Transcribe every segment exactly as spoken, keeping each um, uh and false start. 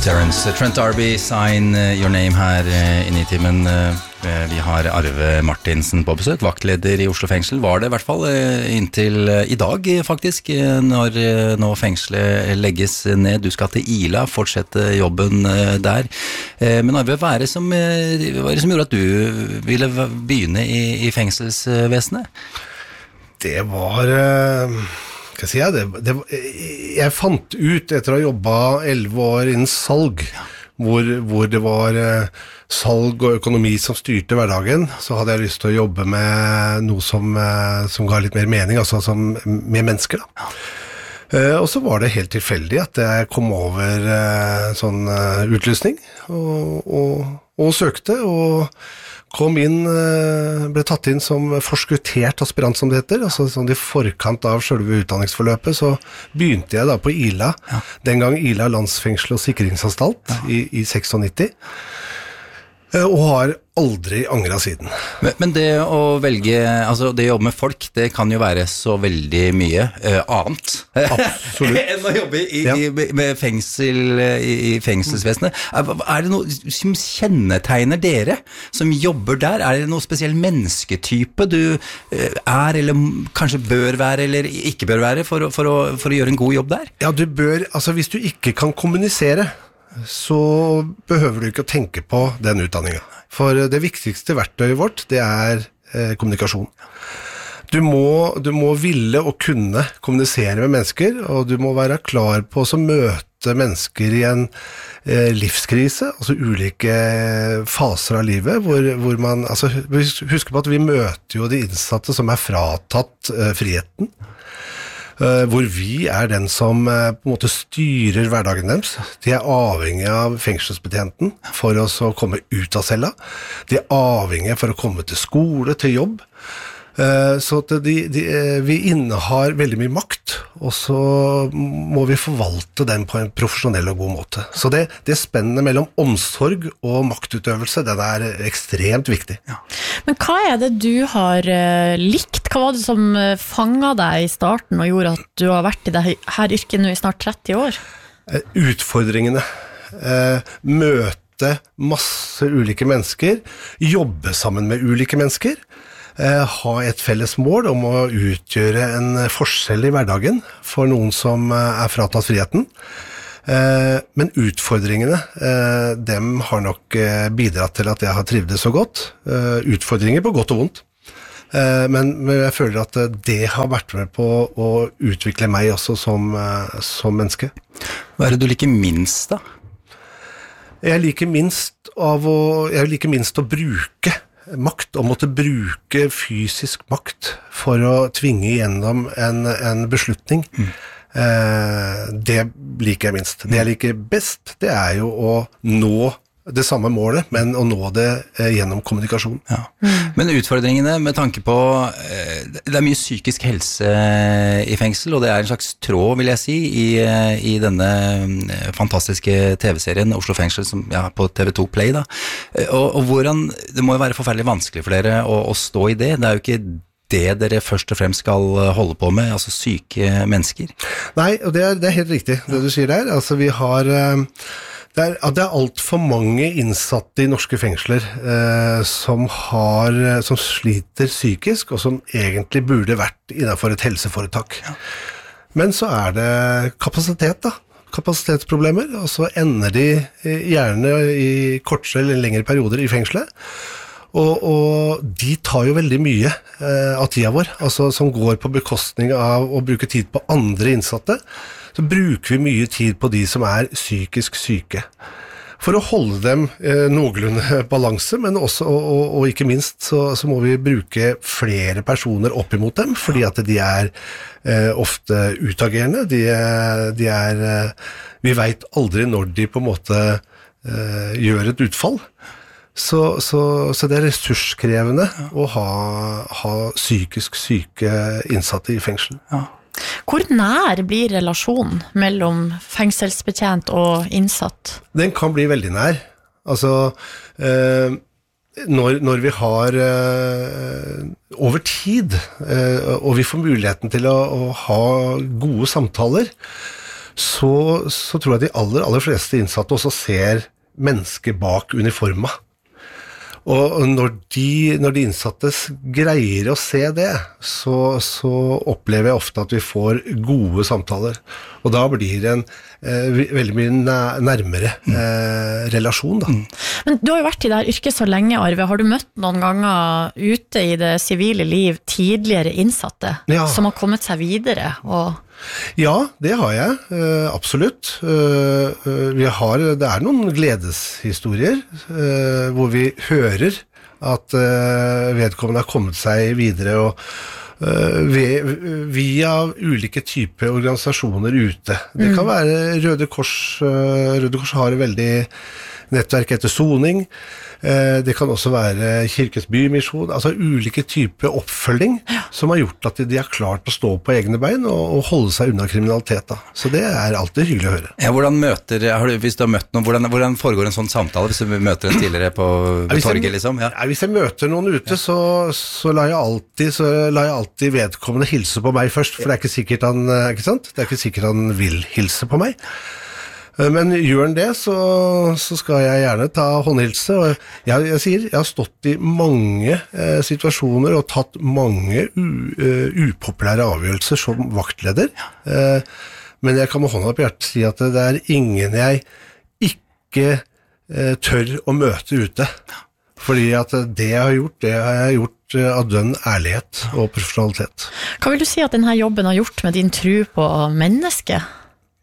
Terence, Trent D'Arby, Sign Your Name her inne i timen. Vi har Arve Martinsen på besøk, vaktleder i Oslo fengsel. Var det i hvert fall inntil i dag faktisk, når nå fengselet legges ned. Du skal til Ila, fortsette jobben der. Men Arve, hva er det som, hva er det som gjorde at du ville begynne i, i fengselsvesenet? Det var... Hva sier jeg? Det, det, jeg fant ut etter å ha jobbet elleve år innen salg, hvor, hvor det var salg og økonomi som styrte hverdagen, så hadde jeg lyst til å jobbe med noe som, som ga litt mer mening, altså som, med mennesker da. Og så var det helt tilfeldig at jeg kom over sånn utlysning og, og, og søkte, og kom inn, ble tatt inn som forskuttert aspirant, som det heter, altså sånn i forkant av selve utdanningsforløpet, så begynte jeg da på Ila, ja. Den gang Ila Landsfengsel og Sikringsanstalt, ja. i, i nittiseks, og har aldri angret siden. Men, men det å velge, altså det å jobbe med folk, det kan jo være så veldig mye uh, annet. Absolutt. Enn å jobbe i, ja. i, med fengsel, i, i fengselsvesenet. Er, er det noe som kjennetegner dere som jobber der? Er det noe spesiell mennesketype du uh, er, eller kanskje bør være, eller ikke bør være, for, for, å, for å gjøre en god jobb der? Ja, du bør, altså hvis du ikke kan kommunisere, så behøver du ikke å tenke på den utdanningen. For det viktigste verktøyet vårt, det er eh, kommunikasjon. Du må, du må ville og kunne kommunisere med mennesker, og du må være klar på å møte mennesker i en eh, livskrise, altså ulike faser av livet, hvor, hvor man, altså husk på at vi møter jo de innsatte som er fratatt eh, friheten, Uh, hvor vi er den som uh, på en måte styrer hverdagen deres. De er avhengige av fengselsbetjenten for oss å komme ut av cella. De er avhengige for å komme til skole, til jobb. Uh, så at de, de, uh, vi innehar veldig mye makt, og så må vi forvalte den på en profesjonell og god måte. Så det, det spennet mellom omsorg og maktutøvelse, den er ekstremt viktig. Ja. Men hva er det du har uh, likt? Hva var det som uh, fanget deg i starten og gjorde at du har vært i det her yrket nå i snart tretti år? Uh, utfordringene. Uh, møte masse ulike mennesker, jobbe sammen med ulike mennesker, Uh, ha et felles mål om å utgjøre en forskjell i hverdagen for noen som uh, er fratatt friheten. Uh, men utfordringene, uh, dem har nok uh, bidratt til at jeg har trivdes så godt. Uh, utfordringer på godt og vondt. Uh, men, men jeg føler at uh, det har vært med på å utvikle meg også som, uh, som menneske. Hva er det du liker minst da? Jeg liker minst, av å, jeg liker minst å bruke makt, å måtte bruke fysisk makt for å tvinge gjennom en, en beslutning. Mm. Eh, det liker jeg minst. Det jeg liker best, det er jo å nå det samme målet, men å nå det eh, gjennom kommunikasjon. Ja. Mm. Men utfordringene med tanke på, eh, det er mye psykisk helse i fengsel, og det er en slags tråd, vil jeg si, i, i denne fantastiske T V-serien Oslo fengsel, som, ja, på T V to Play da. Og, og hvordan, det må jo være forferdelig vanskelig for dere å, å stå i det. Det er jo ikke det dere først og fremst skal holde på med, altså syke mennesker. Nei, og det er, det er helt riktig, det du sier der. Altså vi har... Eh, Det er, det er alt for mange innsatte i norske fengsler eh, som, har, som sliter psykisk, og som egentlig burde vært innenfor et helseforetak. Ja. Men så er det kapasitet da, kapasitetsproblemer, og så ender de gjerne i kortere eller lengre perioder i fengselet. Og, og de tar jo veldig mye eh, av tida vår, altså som går på bekostning av å bruke tid på andre innsatte. Så bruker vi mye tid på de som er psykisk syke. For å holde dem eh, noenlunde balanse, men også, og, og, og ikke minst, så, så må vi bruke flere personer opp imot dem, fordi at de er eh, ofte utagerende. De, de er, eh, vi vet aldri når de på en måte eh, gjør et utfall. Så, så, så det er ressurskrevende å ha, ha psykisk syke innsatte i fengsel. Ja. Hvor nær blir relasjonen mellom fengselsbetjent og innsatt? Den kan bli veldig nær. Altså, eh, når, når vi har eh, over tid, eh, og vi får muligheten til å, å ha gode samtaler, så, så tror jeg de aller, aller fleste innsatte også ser mennesker bak uniforma. Og når de, når de innsatte greier å se det, så, så opplever jeg ofte at vi får gode samtaler. Og da blir det en eh, veldig mye nærmere eh, relasjon, da. Men du har jo vært i det her yrket så lenge, Arve. Har du møtt noen ganger ute i det sivile liv tidligere innsatte Ja. som har kommet seg videre? Og Ja, det har jeg, uh, absolutt. Uh, uh, vi har, det er noen gledeshistorier uh, hvor vi hører at uh, vedkommende har kommet seg videre og uh, ved, via ulike typer organisasjoner ute. Det kan være Røde Kors, uh, Røde Kors har et veldig nettverk etter soning. Det kan også være Kirkens Bymisjon, altså ulike typer oppfølging ja. som har gjort at de har klart å stå på egne bein og, og holde seg unna kriminalitet. Da. Så det er alltid hyggelig å høre. Ja, hvordan møter, har du, hvis du har møtt noen, hvordan, hvordan foregår en sånn samtale hvis du møter en tidligere på, på ja, torget, liksom? Ja. Ja, hvis jeg møter noen ute, så, så, lar jeg alltid, så lar jeg alltid vedkommende hilse på meg først, for det er ikke sikkert han, ikke sant? Det er ikke sikkert han vil hilse på meg. Men gjør han det, så, så skal jeg gjerne ta håndhilse. Og jeg, jeg sier, jeg har stått i mange eh, situasjoner og tatt mange u, uh, upopulære avgjørelser som vaktleder. Eh, men jeg kan med hånda på hjertet si at det er ingen jeg ikke eh, tør å møte ute. Fordi at det jeg har gjort, det har jeg gjort av dønn ærlighet og profesjonalitet. Hva vil du si at denne jobben har gjort med din tro på mennesket?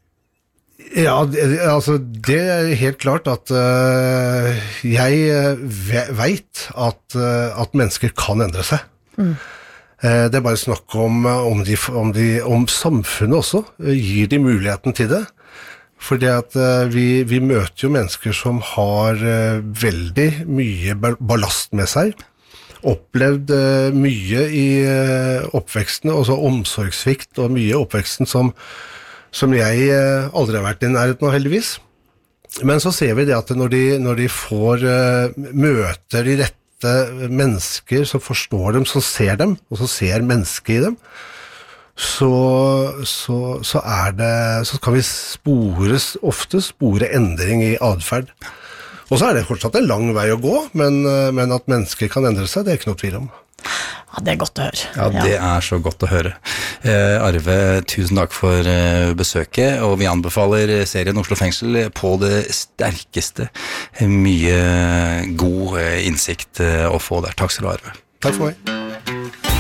Ja, det, altså det er helt klart at uh, jeg vet at, uh, at mennesker kan endre seg. Mm. Uh, det er bare snakk om, om, de, om, de, om samfunnet også uh, gir de muligheten til det. Fordi at uh, vi, vi møter jo mennesker som har uh, veldig mye ballast med seg. Opplevd uh, mye i uh, oppveksten, også omsorgssvikt og mye i oppveksten som som jeg aldri har vært i nærheten av, heldigvis. Men så ser vi det at når de, når de får uh, møter de rette mennesker som forstår dem, som ser dem, og som ser mennesket i dem, så, så, så, er det, så kan vi spore, ofte spore endring i adferd. Og så er det fortsatt en lang vei å gå, men, men at mennesker kan endre seg, det er ikke noe tvil om. Ja, det er godt å høre. Ja, det er så godt å høre. Eh, Arve, tusen takk for eh, besøket, og vi anbefaler serien Oslo Fengsel på det sterkeste. Mye god eh, innsikt eh, å få der. Takk skal du ha, Arve. Takk for meg.